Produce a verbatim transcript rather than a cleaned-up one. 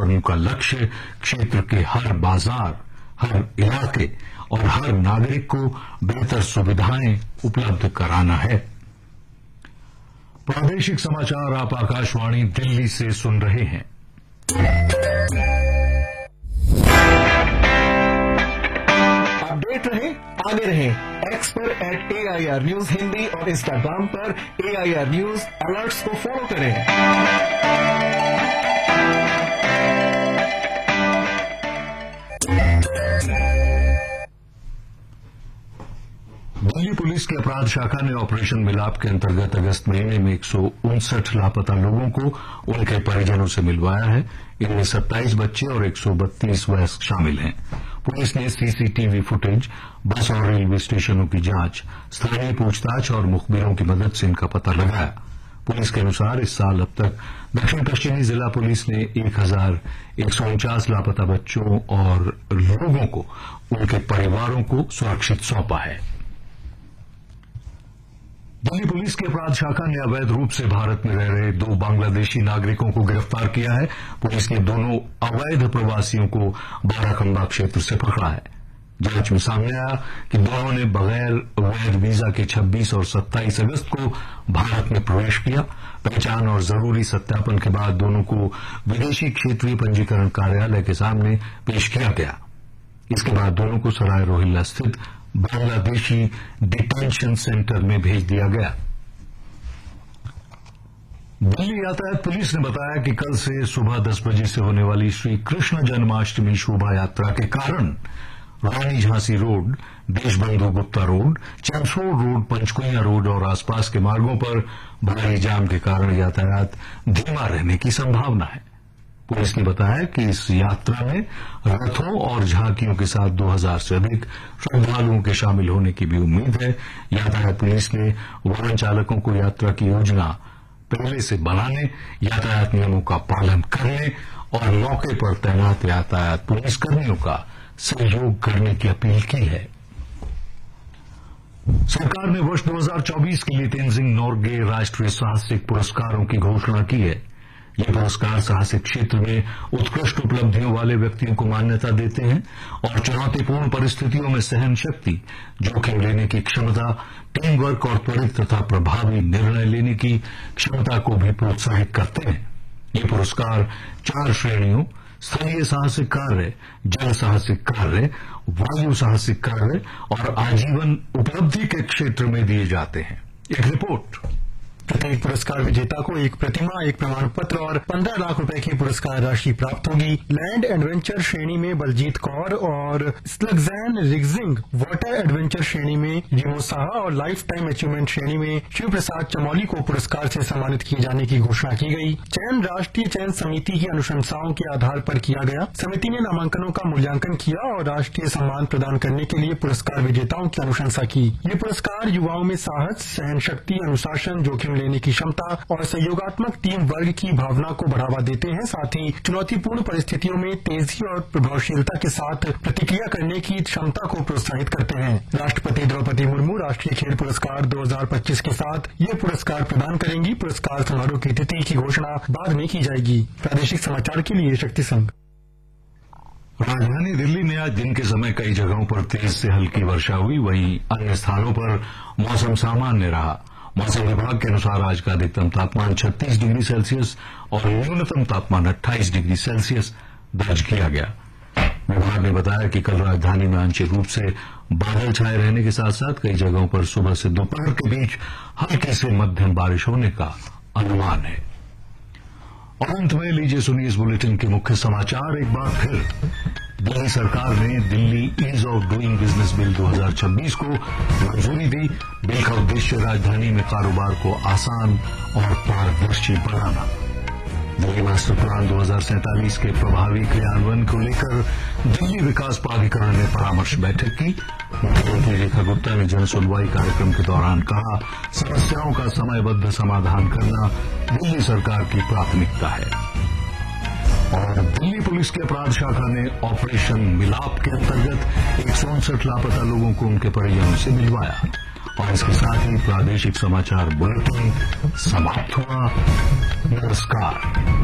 और उनका लक्ष्य क्षेत्र के हर बाजार, हर इलाके और हर नागरिक को बेहतर सुविधाएं उपलब्ध कराना है। प्रादेशिक समाचार आप आकाशवाणी दिल्ली से सुन रहे हैं। अपडेट रहे, आगे रहे। एक्स पर eight A I R news Hindi और इंस्टाग्राम पर ए आई आर न्यूज अलर्ट्स को फॉलो करें। दिल्ली पुलिस की अपराध शाखा ने ऑपरेशन मिलाप के अंतर्गत अगस्त महीने में एक सौ उनसठ लापता लोगों को उनके परिजनों से मिलवाया है। इनमें सत्ताईस बच्चे और एक सौ बत्तीस वयस्क शामिल हैं। पुलिस ने सीसीटीवी फुटेज, बस और रेलवे स्टेशनों की जांच, स्थानीय पूछताछ और मुखबिरों की मदद से इनका पता लगाया। पुलिस के अनुसार इस साल अब तक दक्षिण पश्चिमी जिला पुलिस ने एक हजार एक सौ उनचास लापता बच्चों और लोगों को उनके परिवारों को सुरक्षित सौंपा है। दिल्ली पुलिस की अपराध शाखा ने अवैध रूप से भारत में रह रहे दो बांग्लादेशी नागरिकों को गिरफ्तार किया है। पुलिस ने दोनों अवैध प्रवासियों को बाराखंबा क्षेत्र से पकड़ा है। जांच में सामने आया कि दोनों ने बगैर वैध वीजा के छब्बीस और सत्ताईस अगस्त को भारत में प्रवेश किया। पहचान और जरूरी सत्यापन के बाद दोनों को विदेशी क्षेत्रीय पंजीकरण कार्यालय के सामने पेश किया गया। इसके बाद दोनों को सराय रोहिल्ला स्थित बांग्लादेशी डिटेंशन सेंटर में भेज दिया गया। दिल्ली यातायात पुलिस ने बताया कि कल से सुबह दस बजे से होने वाली श्री कृष्ण जन्माष्टमी शोभा यात्रा के कारण रानी Jhansi road, Deshbandhu Gupta road, Chelmsford road, Panchkuiya road और आसपास के मार्गों पर भारी जाम के कारण यातायात धीमा रहने की संभावना है। पुलिस ने बताया कि इस यात्रा में रथों और झांकियों के साथ दो हजार से अधिक श्रद्धालुओं के शामिल होने की भी उम्मीद है। यातायात पुलिस ने वाहन चालकों को यात्रा की योजना पहले से बनाने, यातायात नियमों का पालन करने और मौके पर तैनात यातायात पुलिसकर्मियों का सहयोग करने की अपील की है। सरकार ने वर्ष दो हजार चौबीस के लिए तेनजिंग नोर्गे राष्ट्रीय साहसिक पुरस्कारों की घोषणा की है। ये पुरस्कार साहसिक क्षेत्र में उत्कृष्ट उपलब्धियों वाले व्यक्तियों को मान्यता देते हैं और चुनौतीपूर्ण परिस्थितियों में सहन शक्ति, जोखिम लेने की क्षमता, टीम वर्क और त्वरित तथा प्रभावी निर्णय लेने की क्षमता को भी प्रोत्साहित करते हैं। ये पुरस्कार चार श्रेणियों स्थलीय साहसिक कार्य, जल साहसिक कार्य, वायु साहसिक कार्य और आजीवन उपलब्धि के क्षेत्र में दिए जाते हैं। एक रिपोर्ट। प्रत्येक पुरस्कार विजेता को एक प्रतिमा, एक प्रमाण पत्र और पंद्रह लाख रुपए की पुरस्कार राशि प्राप्त होगी। लैंड एडवेंचर श्रेणी में बलजीत कौर और स्लगजैन रिगजिंग, वाटर एडवेंचर श्रेणी में रिमो साहा और लाइफ टाइम अचीवमेंट श्रेणी में शिव प्रसाद चमोली को पुरस्कार से सम्मानित किए जाने की घोषणा की गई। चयन राष्ट्रीय चयन समिति की अनुशंसाओं के आधार पर किया गया। समिति ने नामांकनों का मूल्यांकन किया और राष्ट्रीय सम्मान प्रदान करने के लिए पुरस्कार विजेताओं की अनुशंसा की। ये पुरस्कार युवाओं में साहस, सहन शक्ति, अनुशासन, जोखिम लेने की क्षमता और सहयोगात्मक टीम वर्ग की भावना को बढ़ावा देते हैं। साथ ही चुनौतीपूर्ण परिस्थितियों में तेजी और प्रभावशीलता के साथ प्रतिक्रिया करने की क्षमता को प्रोत्साहित करते हैं। राष्ट्रपति द्रौपदी मुर्मू राष्ट्रीय खेल पुरस्कार दो हजार पच्चीस के साथ ये पुरस्कार प्रदान करेंगी। पुरस्कार समारोह की तिथि की घोषणा बाद में की जाएगी। प्रादेशिक समाचार के लिए शक्ति संघ। राजधानी दिल्ली में आज दिन के समय कई जगहों पर तेज से हल्की वर्षा हुई, वहीं अन्य स्थानों पर मौसम सामान्य रहा। मौसम विभाग के अनुसार आज का अधिकतम तापमान छत्तीस डिग्री सेल्सियस और न्यूनतम तापमान अट्ठाईस डिग्री सेल्सियस दर्ज किया गया। विभाग ने बताया कि कल राजधानी में आंशिक रूप से बादल छाए रहने के साथ साथ कई जगहों पर सुबह से दोपहर के बीच हल्की से मध्यम बारिश होने का अनुमान है। और अंत में लीजिए सुनिए इस बुलेटिन के मुख्य समाचार एक बार फिर। दिल्ली सरकार ने Delhi ease of doing business bill दो हजार छब्बीस को मंजूरी दी। बिल का उद्देश्य राजधानी में कारोबार को आसान और पारदर्शी बनाना। दिल्ली मास्टर प्लान दो हजार सैंतालीस के प्रभावी क्रियान्वयन को लेकर दिल्ली विकास प्राधिकरण ने परामर्श बैठक की। मुख्यमंत्री रेखा गुप्ता ने जन सुनवाई कार्यक्रम के दौरान कहा, समस्याओं का समयबद्ध समाधान करना दिल्ली सरकार की प्राथमिकता है। और दिल्ली पुलिस की अपराध शाखा ने ऑपरेशन मिलाप के अंतर्गत एक सौ उनसठ लापता लोगों को उनके परिजनों से मिलवाया। और इसके साथ ही प्रादेशिक समाचार बुलेटिन समाप्त हुआ। नमस्कार।